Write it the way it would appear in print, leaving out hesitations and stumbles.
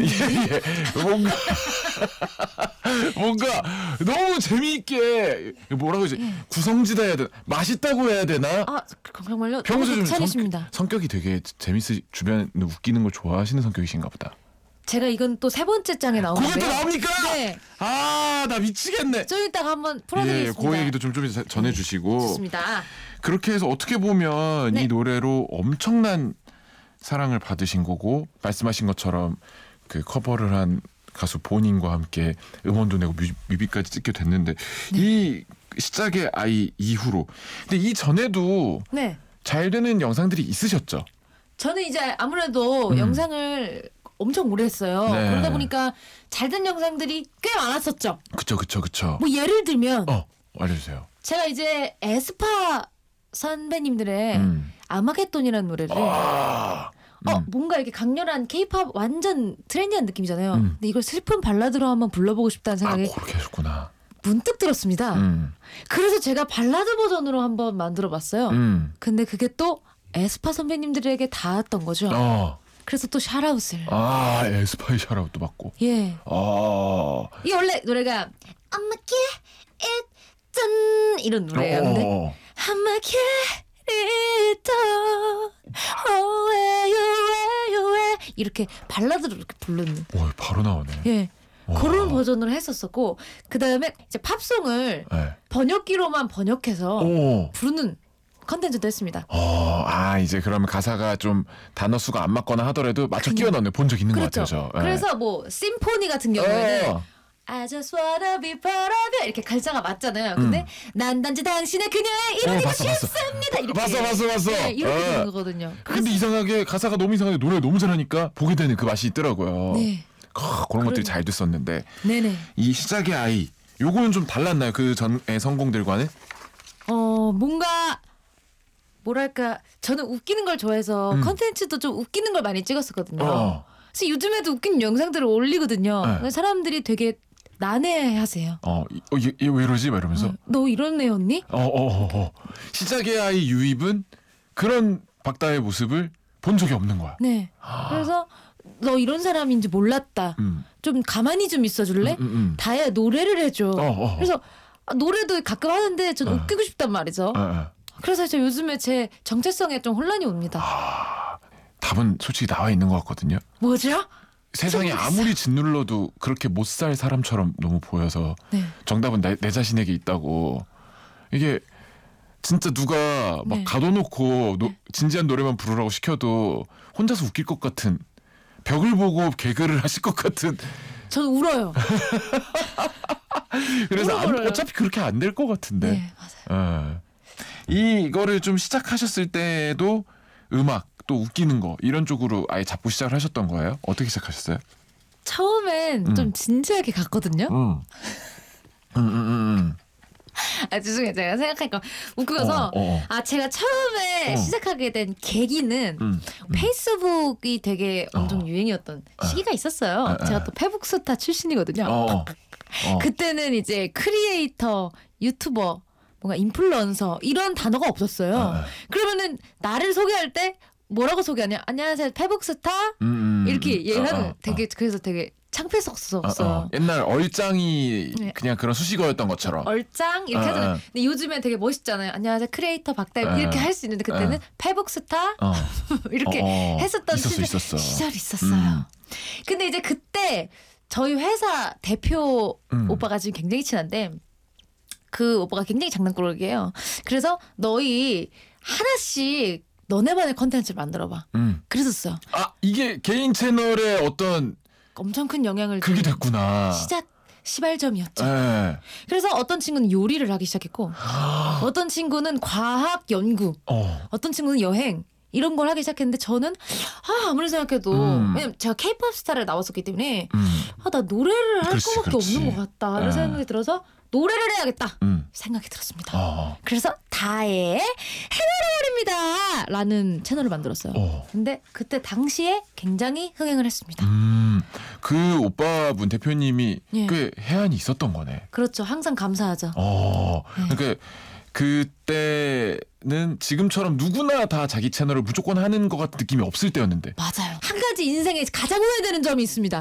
예. 뭔가 너무 재미있게 뭐라고 하지? 구성지다 해야 되나? 맛있다고 해야 되나? 아 정말요? 평소 좀 차리십니다. 성격이 되게 주변에 웃기는 걸 좋아하시는 성격이신가 보다. 제가 이건 또 세 번째 장에 나오는데요. 그게 또 나옵니까? 네. 아, 나 미치겠네. 좀 이따가 한번 풀어드리겠습니다. 그 얘기도 좀 전해주시고. 좋습니다. 그렇게 해서 어떻게 보면 이 노래로 엄청난 사랑을 받으신 거고, 말씀하신 것처럼 그 커버를 한 가수 본인과 함께 음원도 내고 뮤비까지 찍게 됐는데 이 시작의 아이 이후로, 근데 이 전에도 잘 되는 영상들이 있으셨죠? 저는 이제 아무래도 영상을 엄청 오래 했어요. 그러다 보니까 잘된 영상들이 꽤 많았었죠. 그쵸. 뭐 예를 들면 알려주세요. 제가 이제 에스파 선배님들의 아마겟돈이라는 노래를 뭔가 이렇게 강렬한 케이팝 완전 트렌디한 느낌이잖아요. 근데 이걸 슬픈 발라드로 한번 불러보고 싶다는 생각이 그렇게 하셨구나. 문득 들었습니다. 그래서 제가 발라드 버전으로 한번 만들어봤어요. 근데 그게 또 에스파 선배님들에게 닿았던 거죠. 그래서 또 샤라웃을. 에스파의 샤라웃도 받고. 예. 이 원래 노래가 I'ma get it done 이런 노래예요. 근데 I'ma get it done 이렇게 발라드로 이렇게 부르는. 바로 나오네. 예. 그런 버전으로 했었었고, 그 다음에 이제 팝송을 번역기로만 번역해서 부르는 컨텐츠도 했습니다. 이제 그러면 가사가 좀 단어 수가 안 맞거나 하더라도 맞춰 끼워 넣는 본 적 있는 것 같아요. 그래서 뭐 심포니 같은 경우에는 I just wanna be part of it 이렇게 갈자가 맞잖아요. 근데 난 단지 당신의 그녀의 이름이고 싶습니다. 이렇게. 봤어. 네, 이렇게 되는 거거든요. 근데 이상하게 가사가 너무 이상하게 노래를 너무 잘하니까 보게 되는 그 맛이 있더라고요. 네. 그런 것들이 잘 됐었는데. 네네. 이 시작의 아이, 요거는 좀 달랐나요? 그 전의 성공들과는? 뭔가 뭐랄까, 저는 웃기는 걸 좋아해서 컨텐츠도 좀 웃기는 걸 많이 찍었었거든요. 그래서 요즘에도 웃긴 영상들을 올리거든요. 사람들이 되게 난해하세요. 얘 왜 이러지? 막 이러면서. 너 이런 애였니? 시작의 아이 유입은 그런 박다의 모습을 본 적이 없는 거야. 네. 그래서 너 이런 사람인지 몰랐다. 좀 가만히 좀 있어줄래? 다혜야 노래를 해줘. 그래서 노래도 가끔 하는데 전 웃기고 싶단 말이죠. 그래서 저 요즘에 제 정체성에 좀 혼란이 옵니다. 답은 솔직히 나와 있는 것 같거든요. 뭐죠? 세상에 아무리 짓눌러도 그렇게 못 살 사람처럼 너무 보여서 정답은 내 자신에게 있다고. 이게 진짜 누가 막 가둬놓고 진지한 노래만 부르라고 시켜도 혼자서 웃길 것 같은, 벽을 보고 개그를 하실 것 같은. 저는 울어요. 그래서 어차피 그렇게 안 될 것 같은데. 네, 맞아요. 이거를 좀 시작하셨을 때도 음악 또 웃기는 거 이런 쪽으로 아예 잡고 시작을 하셨던 거예요? 어떻게 시작하셨어요? 처음엔 좀 진지하게 갔거든요. 죄송해요. 제가 생각하니까 웃겨서 제가 처음에 시작하게 된 계기는 페이스북이 되게 엄청 유행이었던 시기가 있었어요. 제가 또 페북스타 출신이거든요. 그때는 이제 크리에이터, 유튜버, 뭔가 인플루언서 이런 단어가 없었어요. 그러면은 나를 소개할 때 뭐라고 소개하냐? 안녕하세요, 페북스타 이렇게 얘기하는 그래서 되게 창피했었어요. 옛날 얼짱이 그냥 그런 수식어였던 것처럼. 얼짱 이렇게 하잖아요. 근데 요즘엔 되게 멋있잖아요. 안녕하세요, 크리에이터 박다혜 이렇게 할 수 있는데 그때는 페북스타 이렇게 했었던 시절이 있었어요. 근데 이제 그때 저희 회사 대표 오빠가 지금 굉장히 친한데 그 오빠가 굉장히 장난꾸러기예요. 그래서 너희 하나씩 너네만의 컨텐츠를 만들어봐. 그랬었어요. 이게 개인 채널에 어떤 엄청 큰 영향을 그게 됐구나. 시작 시발점이었죠. 그래서 어떤 친구는 요리를 하기 시작했고 어떤 친구는 과학 연구, 어떤 친구는 여행 이런 걸 하기 시작했는데 저는 아무리 생각해도 왜냐면 제가 케이팝 스타를 나왔었기 때문에 나 노래를 할 거밖에 없는 것 같다 이런 생각이 들어서 노래를 해야겠다 생각이 들었습니다. 그래서 다혜의 해내려버립니다 라는 채널을 만들었어요. 근데 그때 당시에 굉장히 흥행을 했습니다. 그 오빠분 대표님이 꽤 해안이 있었던 거네. 그렇죠. 항상 감사하죠. 그러니까 그때는 지금처럼 누구나 다 자기 채널을 무조건 하는 것 같은 느낌이 없을 때였는데. 맞아요. 한 가지 인생에 가장 후회되는 점이 있습니다.